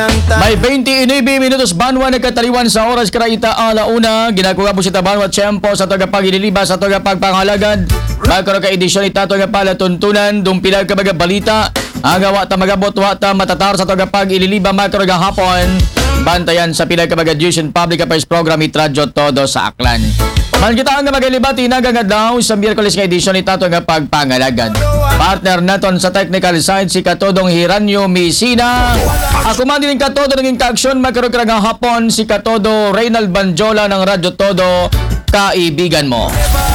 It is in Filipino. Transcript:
May 29 minutos banwa nagkataliwan sa oras karaita alauna. Ginagawa po si Tabanwa Tiyempo sa tagapag-ililiba sa tagapagpangalagad. Magkaroon ka edisyon ita tagapalatuntunan. Dumpilag ka baga balita. Agawa ta magabot wata matatar sa tagapag-ililiba magkaroon ka hapon. Bantayan sa pilag ka baga News and Public Affairs Program itradyo todo sa Aklan. Man kita ang magalibati nagagad daw sa Miyerkules nga edisyon ita tagapagpangalagad. Partner naton sa technical side si Katodong Hiranyo Misina. Ako man din Katodo naging kaaksyon magkaroon ka hapon si Katodo Reynald Banjola ng Radyo Todo. Kaibigan mo.